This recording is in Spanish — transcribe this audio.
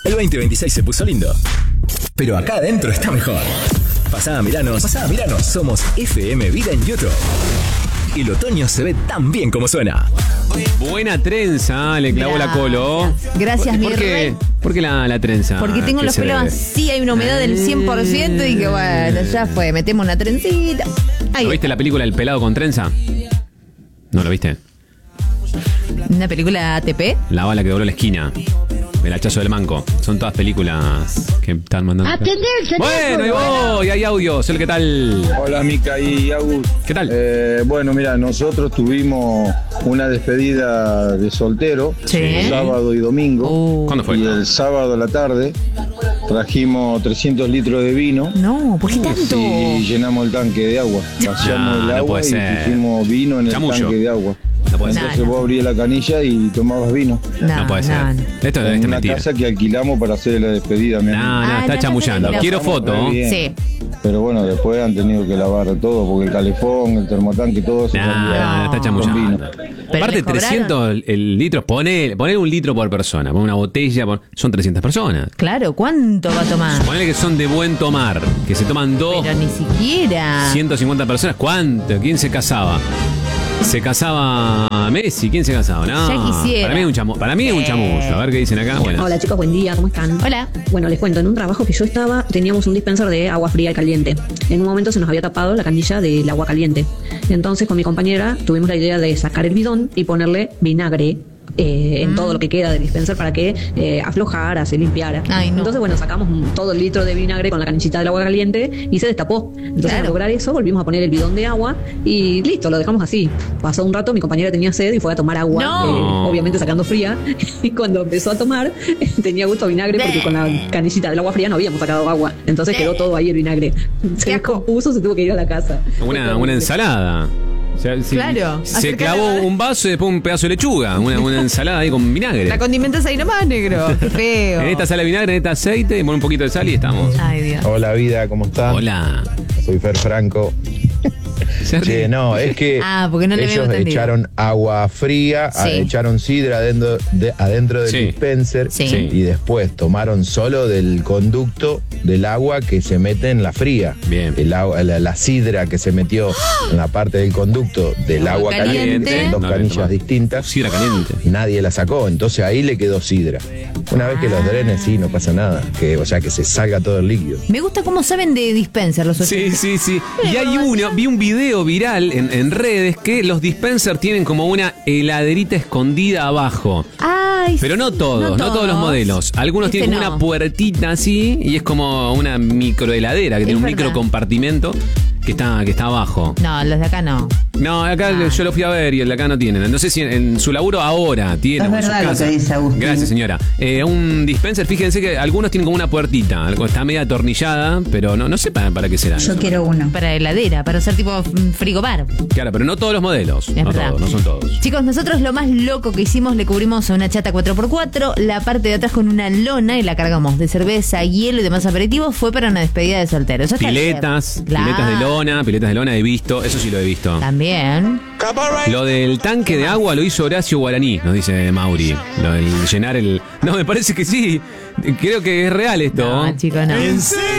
El 2026 se puso lindo, pero acá adentro está mejor. Pasá a mirarnos. Somos FM Vida en YouTube. El otoño se ve tan bien como suena. Buena trenza, le clavó la Colo. Gracias, mi rey. ¿Por qué la trenza? Porque tengo los pelos así, hay una humedad del 100% y que bueno, ya fue, metemos una trencita. ¿Lo viste la película El pelado con trenza? ¿No lo viste? ¿Una película ATP? La bala que dobló la esquina. El hachazo del manco. Son todas películas que están mandando. ¡Atender el teléfono! Bueno, ahí voy, hay audios. ¿Qué tal? Hola, Mica y Agus. ¿Qué tal? Bueno, mira, nosotros tuvimos una despedida de soltero, sábado y domingo. ¿Cuándo fue? Y el sábado a la tarde trajimos 300 litros de vino. No, ¿por qué tanto? Y llenamos el tanque de agua. Vaciamos el agua y pusimos vino en el tanque de agua. No puede ser. Entonces vos abrías la canilla y tomabas vino. No puede ser. Esto es una mentira. casa que alquilamos para hacer la despedida. No, está chamullando. Quiero foto. Sí. Pero bueno, después han tenido que lavar todo, porque el calefón, el termotanque, todo eso. No, está chamullando. Aparte, 300 litros, poné 1 litro por persona. Pon una botella, son 300 personas. Claro, ¿cuánto va a tomar? Ponele que son de buen tomar, que se toman 2. Pero ni siquiera. 150 personas, ¿cuánto? ¿Quién se casaba? ¿Se casaba Messi? ¿Quién se casaba? No, ya quisiera. Para mí es un chamullo. A ver qué dicen acá. Bueno. Hola chicos, buen día, ¿cómo están? Hola. Bueno, les cuento, en un trabajo que yo estaba teníamos un dispenser de agua fría y caliente. En un momento se nos había tapado la canilla del agua caliente. Entonces con mi compañera tuvimos la idea de sacar el bidón y ponerle vinagre en todo lo que queda del dispenser para que aflojara, se limpiara. Ay, no. Entonces, bueno, sacamos todo el litro de vinagre con la canillita del agua caliente y se destapó. Entonces, Claro. al lograr eso, volvimos a poner el bidón de agua y listo, lo dejamos así. Pasó un rato, mi compañera tenía sed y fue a tomar agua, No. obviamente sacando fría. Y cuando empezó a tomar, tenía gusto a vinagre porque con la canillita del agua fría no habíamos sacado agua. Entonces quedó todo ahí el vinagre. Se descompuso, se tuvo que ir a la casa. Una ensalada. O sea, Claro, se acercala. clavó un vaso y después un pedazo de lechuga. Una ensalada ahí con vinagre. La condimentas ahí nomás, negro. Qué feo. En esta sale vinagre, en esta aceite, y pon un poquito de sal y estamos. Ay, Dios. Hola vida, ¿cómo están? Hola. Soy Fer Franco. Che, no, es que porque no le habíamos ellos entendido. echaron agua fría, Sí. echaron sidra adentro del Sí. dispenser Sí. y después tomaron solo del conducto del agua que se mete en la fría. Bien. El agua, la sidra que se metió en la parte del conducto del agua caliente, caliente. en dos No, canillas toma. distintas. Sidra caliente. Y nadie la sacó, entonces ahí le quedó sidra. Una vez que los drenes, sí, no pasa nada. O sea, que se salga todo el líquido. Me gusta cómo saben de dispenser los Sí, oyentes. sí, sí. Y vi un video viral en redes que los dispensers tienen como una heladerita escondida abajo. Ay, Pero no todos, no todos los modelos. Algunos Este tienen como no. una puertita así y es como una microheladera que tiene un verdad. micro compartimento que está abajo. No, los de acá no. No, acá yo lo fui a ver y el de acá no tienen. No sé si en su laburo ahora tienen. Es o en su verdad lo casa. que dice Agustín. Gracias, señora. Un dispenser, fíjense que algunos tienen como una puertita. Algo está media atornillada, pero no sé para qué será. Yo quiero uno. Para heladera, para ser tipo frigobar. Claro, pero no todos los modelos. Es No verdad. todos, no son todos. Chicos, nosotros lo más loco que hicimos, le cubrimos a una chata 4x4, la parte de atrás con una lona y la cargamos de cerveza, hielo y demás aperitivos. Fue para una despedida de soltero. Eso está Piletas, bien. piletas de lona he visto, eso sí lo he visto. También. Lo del tanque de agua lo hizo Horacio Guaraní, nos dice Mauri. Lo del llenar el... No, me parece que sí. Creo que es real esto. No, chicos, no.